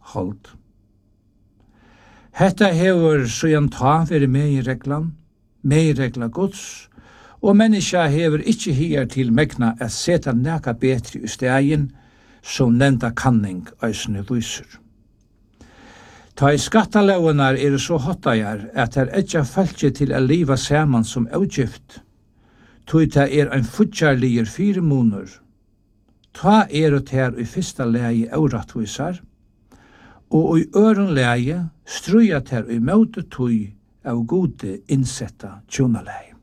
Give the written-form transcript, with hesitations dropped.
hold. Hetta hevur síðan tá verið meginregla Guds, og menneska hevur ikki higar til megna at seta nakka betri í staðin, som nevnda kanning eisini vísur. Ta i skattalógnar så hottajar at her etja fælki til a liva saman som ógift, tui ta ein futjarligur fyrirmunur. Ta ter i fyrsta legi órattvísar, og i øren legi struja ter i møte tui av gode innsetta tjónalegi.